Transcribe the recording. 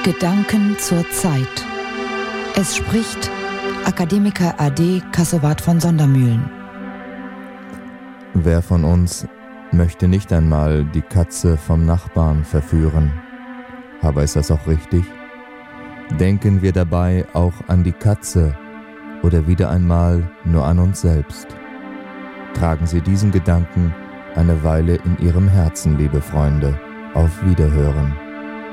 Gedanken zur Zeit. Es spricht Akademiker AD Kassowat von Sondermühlen. Wer von uns möchte nicht einmal die Katze vom Nachbarn verführen? Aber ist das auch richtig? Denken wir dabei auch an die Katze oder wieder einmal nur an uns selbst? Tragen Sie diesen Gedanken eine Weile in Ihrem Herzen, liebe Freunde. Auf Wiederhören.